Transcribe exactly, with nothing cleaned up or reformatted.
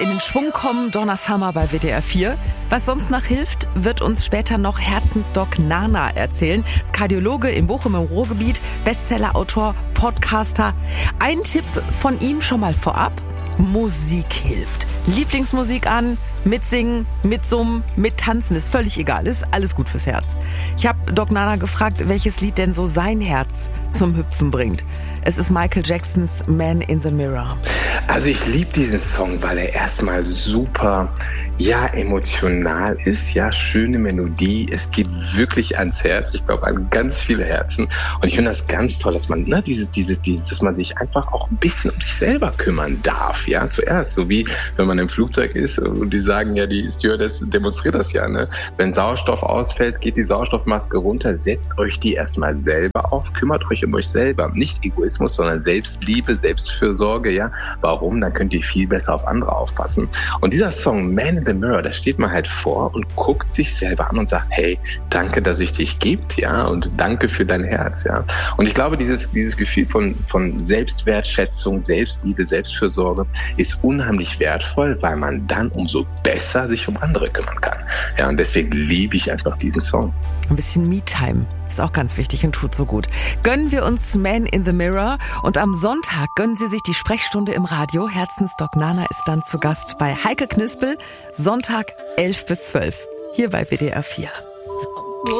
in den Schwung kommen, Donna Summer bei W D R vier. Was sonst noch hilft, wird uns später noch Herzensdoc Nana erzählen. Ist Kardiologe in Bochum im Ruhrgebiet, Bestsellerautor, Podcaster. Ein Tipp von ihm schon mal vorab: Musik hilft. Lieblingsmusik an, mitsingen, mitsummen, mittanzen, ist völlig egal, ist alles gut fürs Herz. Ich habe Doc Nana gefragt, welches Lied denn so sein Herz zum Hüpfen bringt. Es ist Michael Jacksons Man in the Mirror. Also ich liebe diesen Song, weil er erstmal super, ja, emotional ist, ja, schöne Melodie. Es geht wirklich ans Herz. Ich glaube, an ganz viele Herzen. Und ich finde das ganz toll, dass man, ne, dieses, dieses, dieses, dass man sich einfach auch ein bisschen um sich selber kümmern darf, ja, zuerst. So wie, wenn man im Flugzeug ist und die sagen, ja, die Stewardess demonstriert das ja, ne. Wenn Sauerstoff ausfällt, geht die Sauerstoffmaske runter, setzt euch die erstmal selber auf, kümmert euch um euch selber. Nicht Egoismus, sondern Selbstliebe, Selbstfürsorge, ja. Warum? Dann könnt ihr viel besser auf andere aufpassen. Und dieser Song Man in the Mirror, da steht man halt vor und guckt sich selber an und sagt, hey, danke, dass ich dich gibt, ja, und danke für dein Herz, ja. Und ich glaube, dieses, dieses Gefühl von, von Selbstwertschätzung, Selbstliebe, Selbstfürsorge ist unheimlich wertvoll, weil man dann umso besser sich um andere kümmern kann. Ja, und deswegen liebe ich einfach diesen Song. Ein bisschen Me-Time ist auch ganz wichtig und tut so gut. Gönnen wir uns Man in the Mirror und am Sonntag gönnen Sie sich die Sprechstunde im Radio. Herzensdoc Nana ist dann zu Gast bei Heike Knispel, Sonntag elf bis zwölf, hier bei W D R vier.